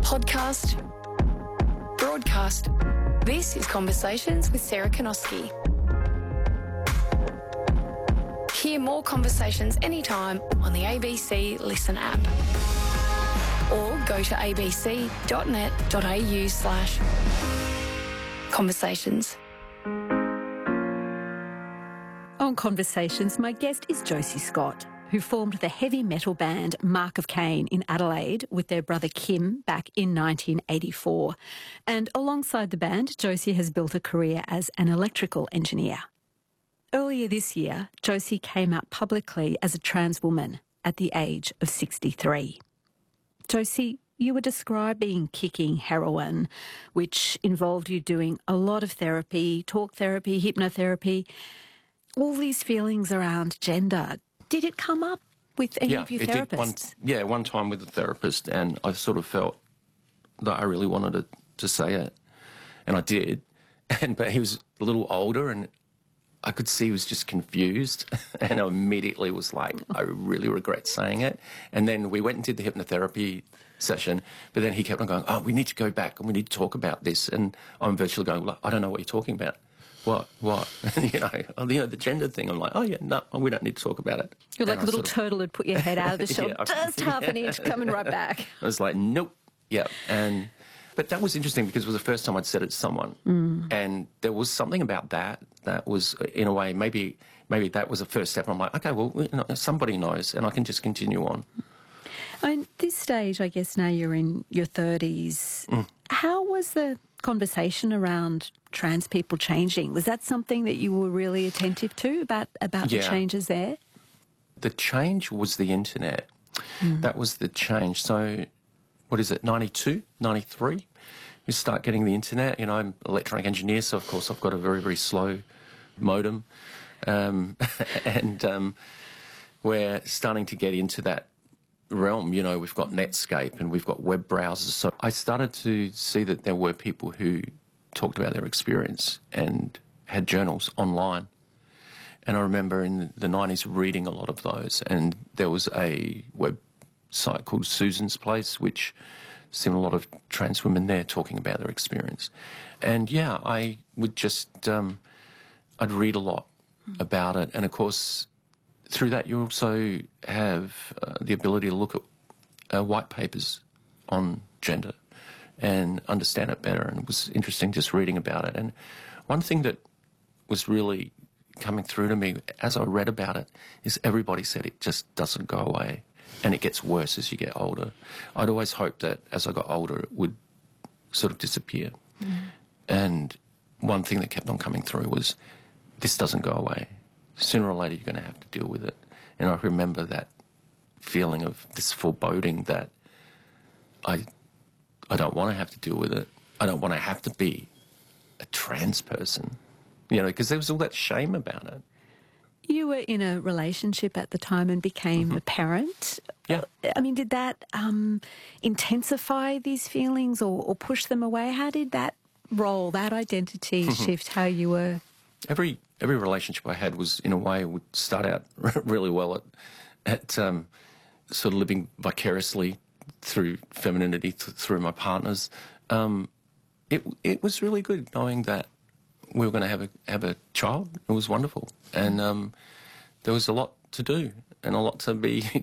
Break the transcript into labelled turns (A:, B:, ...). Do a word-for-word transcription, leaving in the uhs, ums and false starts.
A: Podcast, broadcast. This is Conversations with Sarah Konoski. Hear more conversations anytime on the A B C Listen app. Or go to abc.net.au slash conversations.
B: On Conversations, my guest is Josie Scott, who formed the heavy metal band Mark of Cain in Adelaide with their brother Kim back in nineteen eighty-four. And alongside the band, Josie has built a career as an electrical engineer. Earlier this year, Josie came out publicly as a trans woman at the age of sixty-three. Josie, you were describing kicking heroin, which involved you doing a lot of therapy, talk therapy, hypnotherapy, all these feelings around gender. Did it come up with any
C: yeah,
B: of your
C: it
B: therapists?
C: Did one, yeah, one time with the therapist, and I sort of felt that I really wanted to, to say it, and I did. And but he was a little older, and I could see he was just confused, and I immediately was like, I really regret saying it. And then we went and did the hypnotherapy session, but then he kept on going, oh, we need to go back and we need to talk about this. And I'm virtually going, well, I don't know what you're talking about. What, what? you know, you know, the gender thing. I'm like, oh, yeah, no, we don't need to talk about it.
B: You're like
C: and
B: a little
C: sort of,
B: turtle had put your head out of the shell,
C: yeah,
B: just half an inch, coming right back.
C: I was like, nope. Yeah. And but that was interesting because it was the first time I'd said it to someone.
B: Mm.
C: And there was something about that that was, in a way, maybe maybe that was a first step. I'm like, okay, well, you know, somebody knows, and I can just continue on.
B: And this stage, I guess now you're in your thirties. Mm. How was the conversation around trans people changing? Was that something that you were really attentive to, about, about
C: yeah.
B: the changes there?
C: The change was the internet. Mm. That was the change. So, what is it, ninety-two, ninety-three? You start getting the internet. You know, I'm an electronic engineer, so of course I've got a very, very slow modem. Um, and um, we're starting to get into that realm. You know, we've got Netscape and we've got web browsers. So I started to see that there were people who talked about their experience and had journals online. And I remember in the nineties reading a lot of those. And there was a website called Susan's Place, which seen a lot of trans women there talking about their experience. And yeah, I would just, um, I'd read a lot mm. about it. And of course, through that you also have uh, the ability to look at uh, white papers on gender and understand it better. And it was interesting just reading about it. And one thing that was really coming through to me as I read about it is everybody said it just doesn't go away. And it gets worse as you get older. I'd always hoped that as I got older it would sort of disappear. Mm. And one thing that kept on coming through was, this doesn't go away. Sooner or later you're going to have to deal with it. And I remember that feeling of this foreboding that I, I don't want to have to deal with it. I don't want to have to be a trans person. You know, because there was all that shame about it.
B: You were in a relationship at the time and became mm-hmm. a parent.
C: Yeah.
B: I mean, did that um, intensify these feelings or, or push them away? How did that role, that identity mm-hmm. shift how you were?
C: Every every relationship I had was, in a way, would start out really well at, at um, sort of living vicariously through femininity, th- through my partners. Um, it it was really good knowing that we were going to have a have a child. It was wonderful, and um, there was a lot to do and a lot to be